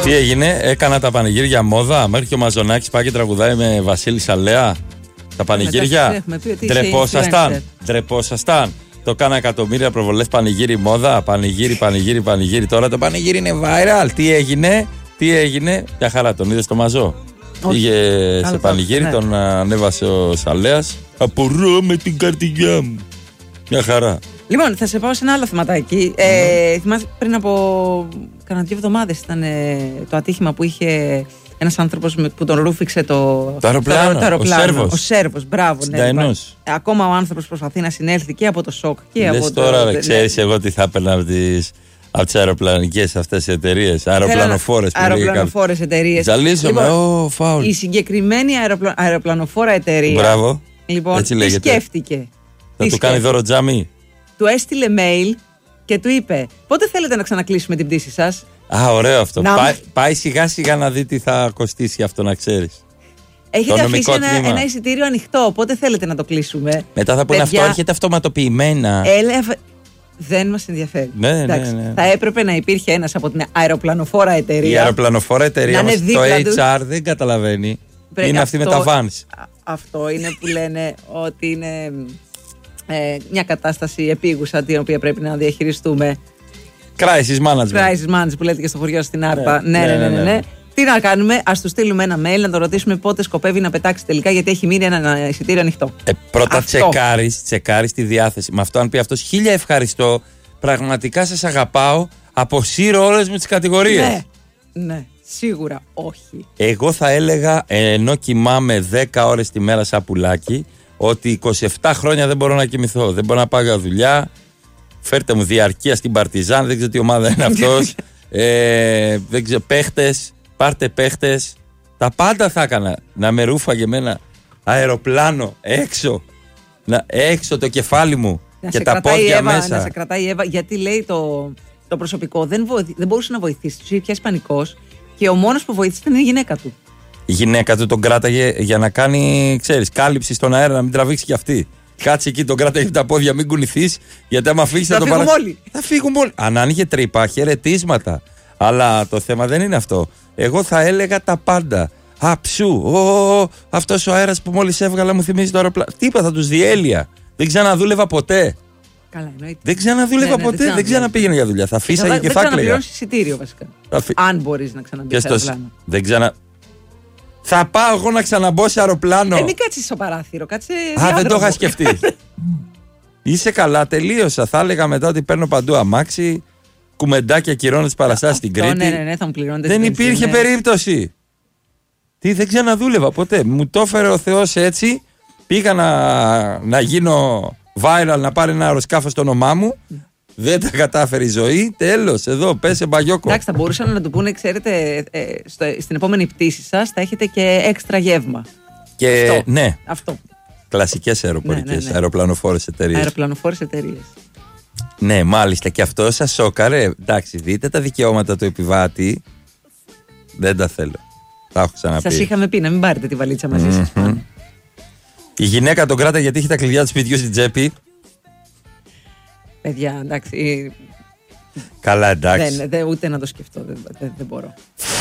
Τι έγινε, έκανα τα πανηγύρια μόδα. Μέχρι και ο Μαζονάκης πάει και τραγουδάει με Βασίλη Σαλέα. Τα πανηγύρια. Ντρεπόσασταν. Το κάνα εκατομμύρια προβολές πανηγύρι μόδα. Πανηγύρι. Τώρα το πανηγύρι είναι viral. Τι έγινε. Μια χαρά, τον είδες το Μαζό? Πήγε σε πανηγύρι, ναι. Τον ανέβασε ο Σαλέας. Απορώ με την καρδιά μου. Μια χαρά. Λοιπόν, θα σε πάω σε ένα άλλο θεματάκι. Θυμάσαι πριν από κάνα 2 εβδομάδες ήταν το ατύχημα που είχε ένας άνθρωπος που τον ρούφηξε το αεροπλάνο. Ο Σέρβος, μπράβο. Ναι, ακόμα ο άνθρωπος προσπαθεί να συνέλθει και από το σοκ. Λες τώρα, ξέρεις εγώ τι θα έπαιρνα από τις αεροπλανικές αυτές εταιρείες. Αεροπλανοφόρες εταιρείες. Ζαλίζομαι, φάουλ. Η συγκεκριμένη αεροπλανοφόρα εταιρεία. Μπράβο. Λοιπόν, τι σκέφτηκε? Θα του κάνει δώρο τζάμι. Του έστειλε mail και του είπε: πότε θέλετε να ξανακλείσουμε την πτήση σας? Ωραίο αυτό. Πάει σιγά σιγά να δει τι θα κοστίσει αυτό, να ξέρεις. Έχετε αφήσει ένα εισιτήριο ανοιχτό. Πότε θέλετε να το κλείσουμε? Μετά θα πούνε αυτό έρχεται αυτοματοποιημένα. Δεν μας ενδιαφέρει. Ναι. Θα έπρεπε να υπήρχε ένας από την αεροπλανοφόρα εταιρεία. Η αεροπλανοφόρα εταιρεία όμως το HR δεν καταλαβαίνει. Είναι αυτή με τα vans. Αυτό είναι που λένε ότι είναι μια κατάσταση επίγουσα την οποία πρέπει να διαχειριστούμε. Crisis management που λέτε και στο χωριό στην Άρπα. Ναι. Τι να κάνουμε, ας του στείλουμε ένα mail να τον ρωτήσουμε πότε σκοπεύει να πετάξει τελικά, γιατί έχει μείνει ένα εισιτήριο ανοιχτό. Πρώτα τσεκάρεις τη διάθεση. Με αυτό, αν πει αυτός 1000 ευχαριστώ, πραγματικά σας αγαπάω, αποσύρω όλες μου τις κατηγορίες. Ναι, σίγουρα όχι. Εγώ θα έλεγα, ενώ κοιμάμαι 10 ώρες τη μέρα σαν πουλάκι, ότι 27 χρόνια δεν μπορώ να κοιμηθώ. Δεν μπορώ να πάω για δουλειά. Φέρτε μου διαρκεία στην Παρτιζάν, δεν ξέρω τι ομάδα είναι αυτός. Δεν ξέρω, παίχτες. Πάρτε παίχτες. Τα πάντα θα έκανα. Να με ρούφαγε με ένα αεροπλάνο έξω. Έξω το κεφάλι μου και τα πόδια μέσα. Να σε κρατάει η Εύα, γιατί λέει το προσωπικό δεν μπορούσε να βοηθήσει. Του είχε πιάσει πανικός και ο μόνος που βοήθησε ήταν η γυναίκα του. Η γυναίκα του τον κράταγε για να κάνει, ξέρεις, κάλυψη στον αέρα, να μην τραβήξει κι αυτή. Κάτσε εκεί, τον κράταγε τα πόδια, μην κουνηθείς, γιατί άμα φύγεις θα τον όλοι. Θα φύγουμε όλοι. Αν άνοιγε τρύπα, χαιρετίσματα. Αλλά το θέμα δεν είναι αυτό. Εγώ θα έλεγα τα πάντα. Αψού, αυτός ο αέρας που μόλις έβγαλα μου θυμίζει το αεροπλάνο. Τι είπα, θα τους διέλυα. Δεν ξαναδούλευα ποτέ. Καλά, εννοείται. Δεν ξαναδούλευα ποτέ, δεν ξαναπήγαινε για δουλειά. Θα φύσαγε και θα κλαίγα. Δεν ξαναπληρώσεις εισιτήριο βασικά. Αν μπορείς να ξαναμπείς σε αεροπλάνο. Θα πάω εγώ να ξαναμπω σε αεροπλάνο. Μην κάτσεις στο παράθυρο, κάτσε. Δεν το είχα σκεφτεί. Είσαι καλά, τελείωσα. Θα έλεγα μετά ότι παίρνω παντού αμάξι. Κουμεντάκια κυρώνω τις παραστάσεις στην Κρήτη. Ναι, θα μου πληρώνετε. Δεν υπήρχε περίπτωση. Δεν ξαναδούλευα ποτέ. Μου το έφερε ο Θεός έτσι. Πήγα να γίνω viral, να πάρει ένα αεροσκάφο στο όνομά μου. Δεν τα κατάφερε η ζωή. Τέλος, εδώ πέσε μπαγιόκο. Εντάξει, θα μπορούσαν να του πούνε, ξέρετε, στην επόμενη πτήση σας θα έχετε και έξτρα γεύμα. Και ναι. Αυτό. Κλασικές αεροπορικές, αεροπλανοφόρες εταιρείες. Ναι, μάλιστα, και αυτό σας σόκαρε. Εντάξει, δείτε τα δικαιώματα του επιβάτη. Δεν τα θέλω. Τα έχω ξαναπεί. Σας είχαμε πει να μην πάρετε τη βαλίτσα μαζί σας. Η γυναίκα τον κράταγε γιατί είχε τα κλειδιά του σπιτιού στην τσέπη. Παιδιά, εντάξει. Καλά, εντάξει. Ούτε να το σκεφτώ. Δεν μπορώ.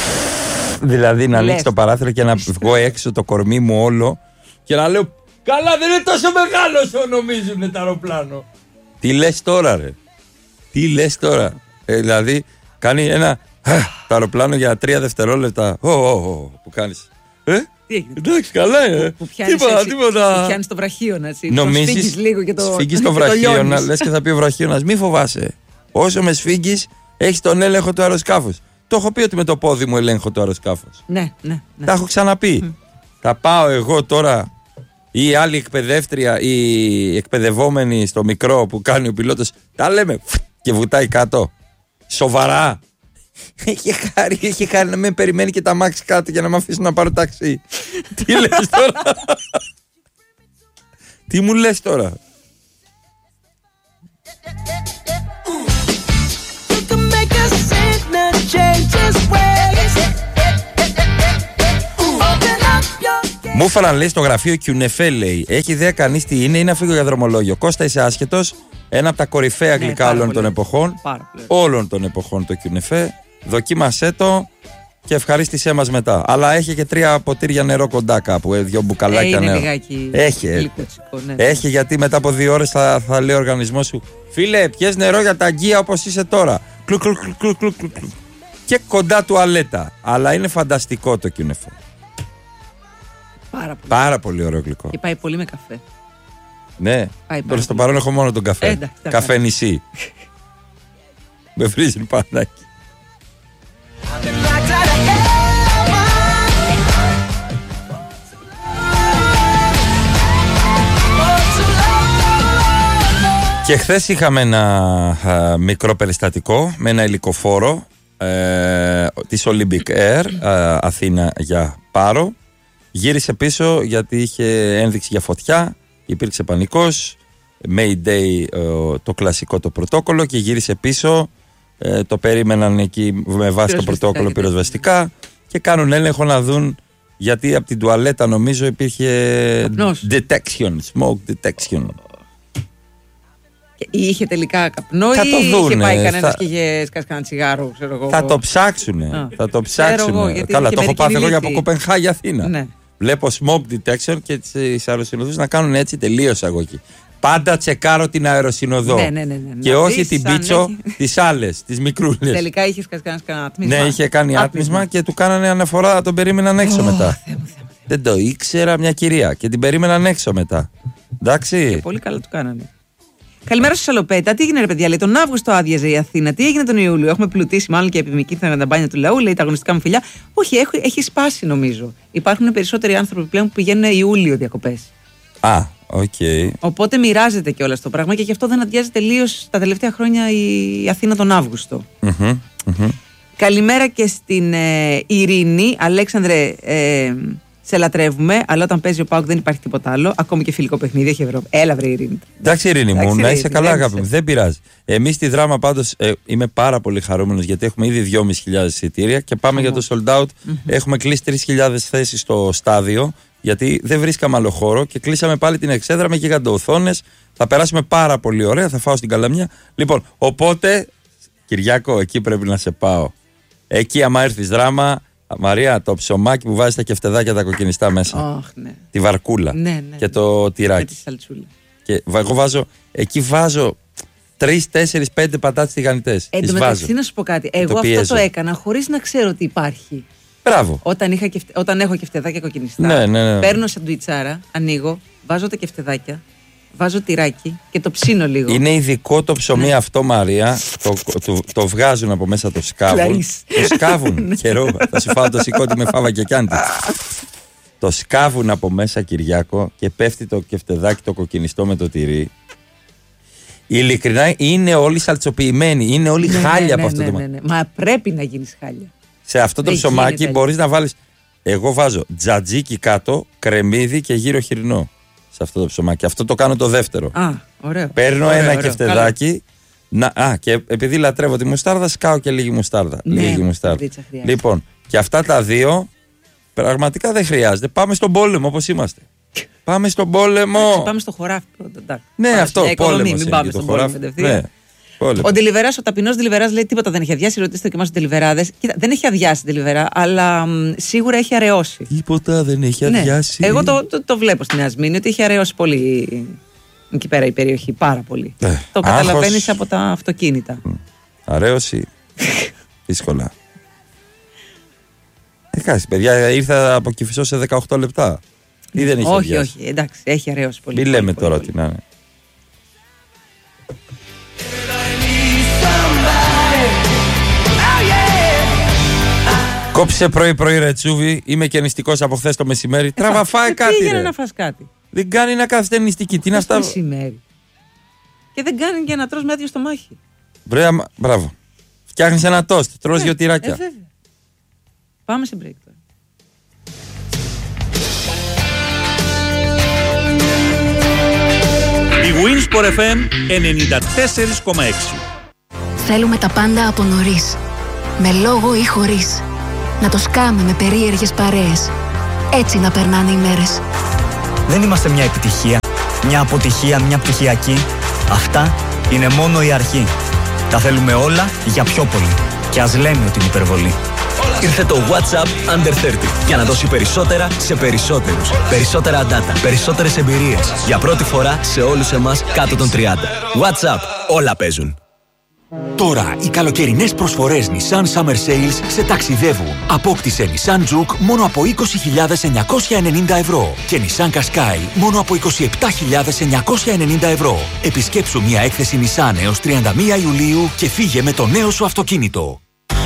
Δηλαδή να ανοίξει το παράθυρο και να βγω έξω το κορμί μου όλο και να λέω: καλά, δεν είναι τόσο μεγάλο όσο νομίζουν το αεροπλάνο. Τι λες τώρα, ρε? Τι λες τώρα? Δηλαδή, κάνει ένα το αεροπλάνο για 3 δευτερόλεπτα. Που κάνεις. Εντάξει, καλά είναι. Τίποτα. Που πιάνεις το βραχίωνα, έτσι. Νομίζεις, σφίγγεις λίγο και το σφίγγεις το βραχίωνα, λες και θα πει ο βραχίωνας: μη φοβάσαι. Όσο με σφίγγεις, έχεις τον έλεγχο του αεροσκάφους. Το έχω πει ότι με το πόδι μου ελέγχω το αεροσκάφος. Ναι. Τα έχω ξαναπεί. Θα πάω εγώ τώρα ή άλλη εκπαιδεύτρια ή εκπαιδευόμενη στο μικρό που κάνει ο πιλότος, τα λέμε και βουτάει κάτω. Σοβαρά. Έχει χάρη να με περιμένει και τα μάξι κάτω για να με αφήσουν να πάρω ταξί. Τι λες τώρα? Τι μου λες τώρα? Μου έφεραν, λέει, στο γραφείο Κιουνεφέ, λέει. Έχει ιδέα κανείς τι είναι? Είναι να φύγω για δρομολόγιο. Κώστα, είσαι άσχετος? Ένα από τα κορυφαία αγγλικά όλων των εποχών. Όλων των εποχών το Κιουνεφέ. Δοκίμασέ το. και ευχαρίστησέ μας μετά. Αλλά έχει και 3 ποτήρια νερό κοντά κάπου, 2 μπουκαλάκια νερό. Έχει. Έχει, γιατί μετά από 2 ώρες θα λέει ο οργανισμός σου, φίλε, πιες νερό για τα αγγεία όπως είσαι τώρα. Κλουκ. Και κοντά τουαλέτα. Αλλά είναι φανταστικό το κιουνεφό. Πάρα πολύ ωραίο γλυκό. Και πάει πολύ με καφέ. Ναι, τώρα στο παρόν έχω μόνο τον καφέ. Καφέ νησί. Με βρίζει πανάκι. Και χθες είχαμε ένα μικρό περιστατικό με ένα ελικοφόρο της Olympic Air Αθήνα για Πάρο. Γύρισε πίσω γιατί είχε ένδειξη για φωτιά, υπήρξε πανικός, Mayday το κλασικό το πρωτόκολλο, και γύρισε πίσω, το περίμεναν εκεί με βάση το πρωτόκολλο πυροσβεστικά και κάνουν έλεγχο να δουν, γιατί από την τουαλέτα νομίζω υπήρχε smoke detection. Είχε τελικά καπνό ή είχε πάει κανένας και είχε σκάσει κανένα τσιγάρο, ξέρω εγώ. Θα το ψάξουνε. Καλά, το έχω πάθει εγώ από Κοπενχάγη Αθήνα. Ναι. Βλέπω smoke detection και τις αεροσυνοδούς να κάνουν έτσι τελείως αγωγή. Πάντα τσεκάρω την αεροσυνοδό. Ναι. Και όχι την πίτσο, τις άλλες, τις μικρούλες. Τελικά είχε σκάσει κανένα άτμισμα. Ναι, είχε κάνει άτμισμα και του κάνανε αναφορά, τον περίμεναν έξω μετά. Δεν το ήξερα, μια κυρία, και την περίμεναν έξω μετά. Εντάξει. Και πολύ καλά του κάνανε. Καλημέρα στο Σαλοπέτα. Τι έγινε, ρε παιδιά, λέει, τον Αύγουστο άδειαζε η Αθήνα. Τι έγινε τον Ιούλιο? Έχουμε πλουτίσει μάλλον και επιμηκύνθηκαν με τα μπάνια του λαού, λέει, τα αγωνιστικά μου φιλιά. Όχι, έχει σπάσει νομίζω. Υπάρχουν περισσότεροι άνθρωποι πλέον που πηγαίνουν Ιούλιο διακοπές. Οκ. Οπότε μοιράζεται κιόλας το πράγμα και γι' αυτό δεν αδειάζει τελείως τα τελευταία χρόνια η Αθήνα τον Αύγουστο. Καλημέρα και στην Ειρήνη. Αλέξανδρε, σε λατρεύουμε, αλλά όταν παίζει ο ΠΑΟΚ δεν υπάρχει τίποτα άλλο. Ακόμη και φιλικό παιχνίδι, έχει Ευρώπη. Έλα, βρε Ειρήνη. Εντάξει, Ειρήνη μου, να είσαι καλά, αγάπη μου. Δεν πειράζει. Εμείς στη Δράμα πάντως είμαι πάρα πολύ χαρούμενος, γιατί έχουμε ήδη 2.500 εισιτήρια και πάμε για το sold out. Έχουμε κλείσει 3.000 θέσεις στο στάδιο, γιατί δεν βρίσκαμε άλλο χώρο και κλείσαμε πάλι την εξέδρα με γιγαντοοθόνες. Θα περάσουμε πάρα πολύ ωραία, θα φάω στην Καλαμιά. Λοιπόν, οπότε, Κυριάκο, εκεί πρέπει να σε πάω. Εκεί, άμα έρθεις Δράμα. Μαρία, το ψωμάκι που βάζει τα κεφτεδάκια τα κοκκινιστά μέσα. Ναι. Τη βαρκούλα. Ναι. Και το τυράκι. Και τη σαλτσούλα. Και εγώ βάζω 3, 4, 5 πατάτες τηγανιτές. Εν τω μεταξύ, να σου πω κάτι. Εγώ αυτό το έκανα χωρίς να ξέρω ότι υπάρχει. Μπράβο. Όταν έχω κεφτεδάκια κοκκινιστά. Ναι. Παίρνω σαντουιτσάρα, ανοίγω, βάζω τα κεφτεδάκια, βάζω τυράκι και το ψήνω λίγο. Είναι ειδικό το ψωμί αυτό, Μαρία. Το βγάζουν από μέσα, το σκάβουν. Το σκάβουν καιρό. Θα σου φάω το σηκώτη με φάβα και κιάντι. Το σκάβουν από μέσα, Κυριάκο, και πέφτει το κεφτεδάκι το κοκκινιστό με το τυρί. Ειλικρινά είναι όλοι σαλτσοποιημένοι. Είναι όλοι χάλια από αυτό το μάτι. Μα πρέπει να γίνεις χάλια. Σε αυτό το ψωμάκι μπορείς να βάλεις. Εγώ βάζω τζατζίκι κάτω, κρεμμύδι και γύρω χοιρινό. Σε αυτό το ψωμάκι. Αυτό το κάνω το δεύτερο. Ωραίο. Παίρνω ένα κεφτεδάκι. Και επειδή λατρεύω τη μουστάρδα, σκάω και λίγη μουστάρδα. Λίγη μουστάρδα. Λοιπόν, και αυτά τα δύο πραγματικά δεν χρειάζεται. Πάμε στον πόλεμο όπως είμαστε. Πάμε στον πόλεμο. Πάμε στο χωράφι πρώτα. Ναι, αυτό. Πόλεμο. Μην πάμε στον πόλεμο. Ο Ντελιβεράς, ο ταπεινός Ντελιβεράς λέει τίποτα δεν έχει αδειάσει. Ρωτήστε και εμάς τους Ντελιβεράδες. Κοίτα, δεν έχει αδειάσει Ντελιβερά, αλλά σίγουρα έχει αραιώσει. Τίποτα δεν έχει αδειάσει. Εγώ το βλέπω στην Νέα Σμήνη ότι έχει αραιώσει πολύ εκεί πέρα η περιοχή. Πάρα πολύ. Το καταλαβαίνεις από τα αυτοκίνητα. Αραίωση. Δύσκολα. Κάτσε, παιδιά, ήρθα από Κηφισό σε 18 λεπτά. Ή δεν έχει αδειάσει? Όχι, εντάξει, έχει αραιώσει πολύ. Μην λέμε τώρα ότι να είναι. Κόψε πρωί-πρωί ρετσούβι. Είμαι και νηστικός από χθες το μεσημέρι. Τράβα, φάει κάτι. Τι έγινε να φας κάτι? Δεν κάνει να κάθεται νηστική. Τι είναι αυτά? Μεσημέρι. Και δεν κάνει και να τρως με άδειο στομάχι. Μπράβο. Φτιάχνεις ένα τόστ. Τρως 2 τυράκια. Βέβαια. Πάμε σε break τώρα. Η Winsport FM 94,6. Θέλουμε τα πάντα από νωρίς. Με λόγο ή χωρίς. Να το σκάμε με περίεργες παρέες. Έτσι να περνάνε οι μέρες. Δεν είμαστε μια επιτυχία, μια αποτυχία, μια πτυχιακή. Αυτά είναι μόνο η αρχή. Τα θέλουμε όλα για πιο πολύ. Και ας λέμε ότι είναι υπερβολή. Ήρθε το WhatsApp Under 30 για να δώσει περισσότερα σε περισσότερους. Περισσότερα data, περισσότερες εμπειρίες. Για πρώτη φορά σε όλους εμάς κάτω των 30. WhatsApp, όλα παίζουν. Τώρα οι καλοκαιρινές προσφορές Nissan Summer Sales σε ταξιδεύουν. Απόκτησε Nissan Juke μόνο από 20.990 ευρώ και Nissan Qashqai μόνο από 27.990 ευρώ. Επισκέψου μια έκθεση Nissan έως 31 Ιουλίου και φύγε με το νέο σου αυτοκίνητο.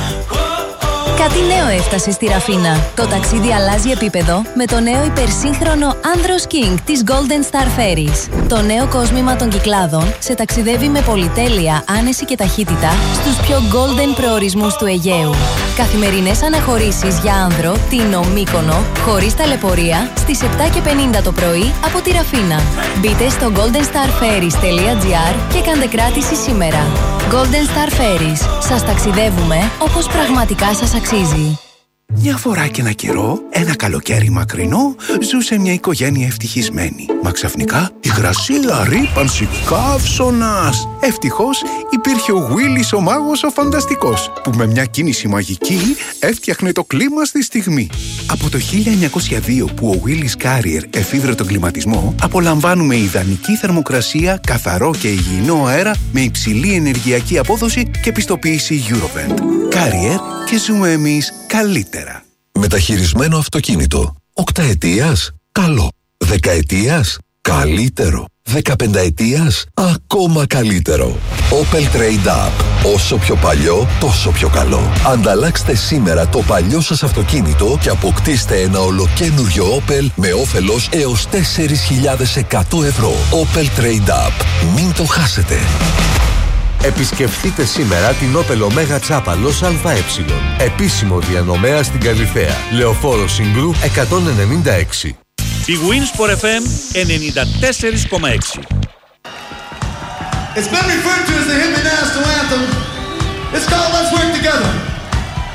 Κάτι νέο έφτασε στη Ραφίνα. Το ταξίδι αλλάζει επίπεδο με το νέο υπερσύγχρονο Andros King της Golden Star Ferries. Το νέο κόσμημα των Κυκλάδων σε ταξιδεύει με πολυτέλεια, άνεση και ταχύτητα στους πιο golden προορισμούς του Αιγαίου. Καθημερινές αναχωρήσεις για άνδρο, Τίνο, Μύκονο, χωρίς ταλαιπωρία, στις 7:50 το πρωί από τη Ραφίνα. Μπείτε στο goldenstarferries.gr και κάντε κράτηση σήμερα. Golden Star Ferries. Σας ταξιδεύουμε όπως πραγματικά σας αξίζει. Μια φορά και ένα καιρό, ένα καλοκαίρι μακρινό, ζούσε μια οικογένεια ευτυχισμένη. Μα ξαφνικά υγρασία, ρύπανση, καύσωνας. Ευτυχώς υπήρχε ο Willis ο μάγος ο φανταστικός, που με μια κίνηση μαγική έφτιαχνε το κλίμα στη στιγμή. Από το 1902 που ο Willis Carrier εφήβρε τον κλιματισμό, απολαμβάνουμε ιδανική θερμοκρασία, καθαρό και υγιεινό αέρα με υψηλή ενεργειακή απόδοση και πιστοποίηση Eurovent. Carrier, και ζούμε εμείς καλύτερα. Μεταχειρισμένο αυτοκίνητο. 8 ετίας, καλό. 10 ετίας, καλύτερο. 15 ετίας, ακόμα καλύτερο. Opel Trade Up. Όσο πιο παλιό, τόσο πιο καλό. Ανταλλάξτε σήμερα το παλιό σας αυτοκίνητο και αποκτήστε ένα ολοκένουργιο Opel με όφελος έως 4.100 ευρώ. Opel Trade Up. Μην το χάσετε. Επισκεφτείτε σήμερα την Opel Omega Τσάπαλος ΑΕ. Επίσημο διανομέα στην Καλιθέα. Λεωφόρο Συγκρού 196. Η Winsport FM 94,6. It's been referred to as the